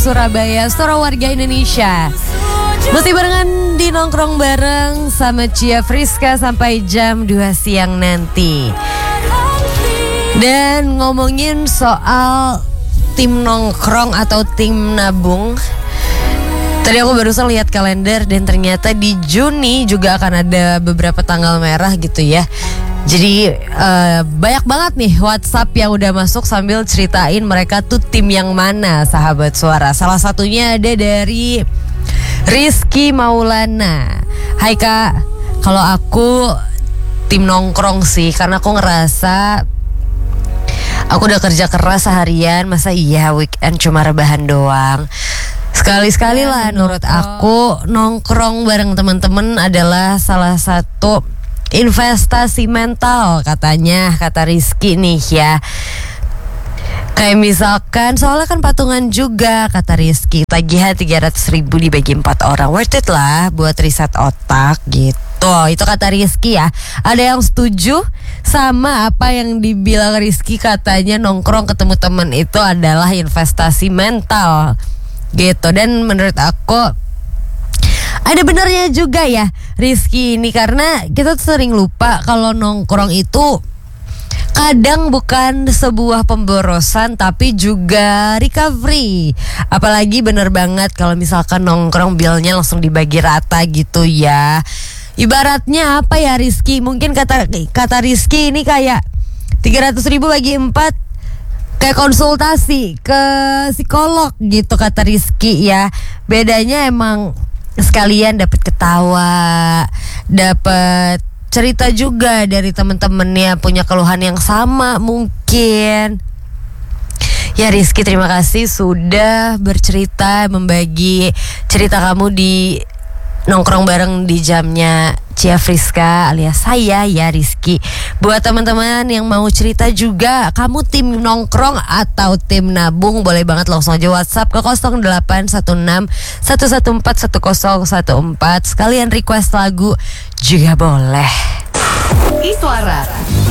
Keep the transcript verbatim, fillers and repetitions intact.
Surabaya, seluruh warga Indonesia. Masih barengan di Nongkrong Bareng sama Cia Friska sampai jam dua siang nanti. Dan ngomongin soal tim nongkrong atau tim nabung, tadi aku barusan lihat kalender dan ternyata di Juni juga akan ada beberapa tanggal merah gitu ya. Jadi uh, banyak banget nih WhatsApp yang udah masuk sambil ceritain mereka tuh tim yang mana, sahabat suara. Salah satunya ada dari Rizky Maulana. Hai Kak, kalau aku tim nongkrong sih, karena aku ngerasa aku udah kerja keras seharian, masa iya weekend cuma rebahan doang. Sekali-sekali lah menurut aku nongkrong bareng teman-teman adalah salah satu investasi mental katanya, kata Rizky nih ya. Kayak misalkan, soalnya kan patungan juga kata Rizky, tagihan tiga ratus ribu dibagi empat orang, worth it lah buat riset otak gitu. Itu kata Rizky ya. Ada yang setuju sama apa yang dibilang Rizky, katanya nongkrong ketemu temen itu adalah investasi mental gitu. Dan menurut aku ada benernya juga ya Rizky ini, karena kita tuh sering lupa kalau nongkrong itu kadang bukan sebuah pemborosan tapi juga recovery. Apalagi bener banget kalau misalkan nongkrong bilnya langsung dibagi rata gitu ya. Ibaratnya apa ya Rizky, mungkin kata kata Rizky ini kayak tiga ratus ribu bagi empat, kayak konsultasi ke psikolog gitu kata Rizky ya. Bedanya emang sekalian dapat ketawa, dapat cerita juga dari temen-temennya punya keluhan yang sama mungkin. Ya Rizky, terima kasih sudah bercerita, membagi cerita kamu di Nongkrong Bareng di jamnya Cia Friska alias saya ya Rizky. Buat teman-teman yang mau cerita juga, kamu tim nongkrong atau tim nabung, boleh banget langsung aja WhatsApp ke nol delapan satu enam satu satu empat satu nol satu empat. Sekalian request lagu juga boleh. Iswara